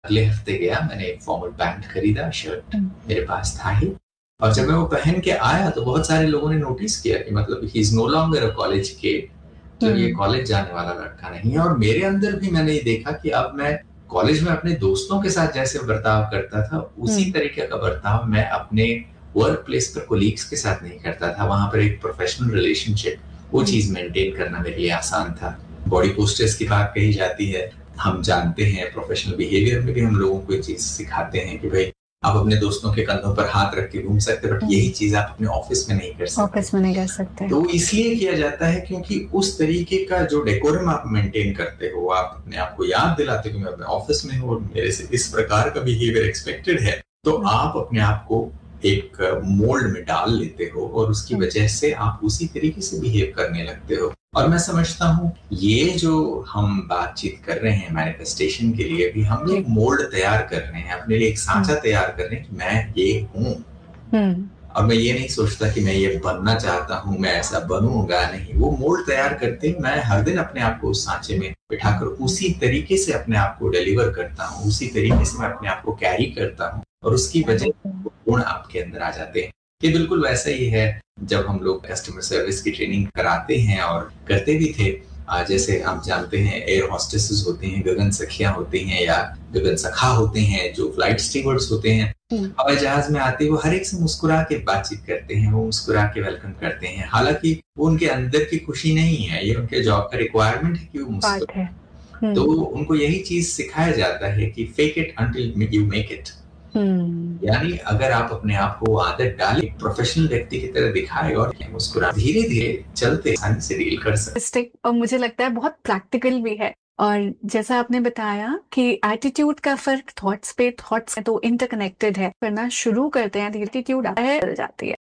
अगले हफ्ते गया, मैंने एक फॉर्मल पैंट खरीदा, शर्ट मेरे पास था ही, और जब मैं वो पहन के आया तो बहुत सारे लोगों ने नोटिस किया कि मतलब he is no longer a college kid, जब ये कॉलेज जाने वाला लड़का नहीं है। और मेरे अंदर भी मैंने ये देखा कि अब मैं कॉलेज में अपने दोस्तों के साथ जैसे बर्ताव करता था, उसी तरीके का बर्ताव मैं अपने वर्क प्लेस पर कोलीग्स के साथ नहीं करता था। वहां पर एक प्रोफेशनल रिलेशनशिप, वो चीज मेंटेन करना मेरे लिए आसान था। बॉडी पोस्चर्स की बात कही जाती है, हम जानते हैं प्रोफेशनल बिहेवियर में भी हम लोगों को ये चीज सिखाते हैं कि भाई आप अपने दोस्तों के कंधों पर हाथ रख के घूम सकते हो, बट यही चीज आप अपने ऑफिस में नहीं कर सकते। ऑफिस में नहीं कर सकते। तो इसलिए किया जाता है क्योंकि उस तरीके का जो डेकोरम आप मेंटेन करते हो, आप अपने आप को याद दिलाते हो कि मैं अपने ऑफिस में हूँ और मेरे से इस प्रकार का बिहेवियर एक्सपेक्टेड है, तो आप अपने आप को एक मोल्ड में डाल लेते हो और उसकी वजह से आप उसी तरीके से बिहेव करने लगते हो। और मैं समझता हूँ ये जो हम बातचीत कर रहे हैं मैनिफेस्टेशन के लिए भी, हम लोग मोल्ड तैयार कर रहे हैं, अपने लिए एक सांचा तैयार कर रहे हैं कि मैं ये हूँ। और मैं ये नहीं सोचता कि मैं ये बनना चाहता हूँ, मैं ऐसा बनूंगा, नहीं। वो मोल्ड तैयार करते मैं हर दिन अपने आप को उस सांचे में बिठाकर उसी तरीके से अपने आप को डिलीवर करता हूँ, उसी तरीके से मैं अपने आप को कैरी करता हूँ, और उसकी वजह गुण आपके अंदर आ जाते हैं। ये बिल्कुल वैसा ही है जब हम लोग कस्टमर सर्विस की ट्रेनिंग कराते हैं और करते भी थे। जैसे आप जानते हैं एयर हॉस्टेसेस होते हैं, गगन सखियां होती हैं या गगन सखा होते हैं, जो फ्लाइट स्टीवर्ड्स होते हैं, हवाई जहाज में आते वो हर एक से मुस्कुरा के बातचीत करते हैं, वो मुस्कुरा के वेलकम करते हैं। हालांकि वो उनके अंदर की खुशी नहीं है, ये उनके जॉब का रिक्वायरमेंट है कि वो मुस्कुराए। तो उनको यही चीज सिखाया जाता है कि fake it until you make it. यानी अगर आप अपने आप को आदत डाले, प्रोफेशनल व्यक्ति की तरह दिखाए और मुस्कुरा, धीरे धीरे चलते आसानी से डील कर सकते। और मुझे लगता है बहुत प्रैक्टिकल भी है। और जैसा आपने बताया कि एटीट्यूड का फर्क थॉट्स पे, थॉट्स तो इंटरकनेक्टेड है, करना शुरू करते हैं, एटीट्यूड जाती है।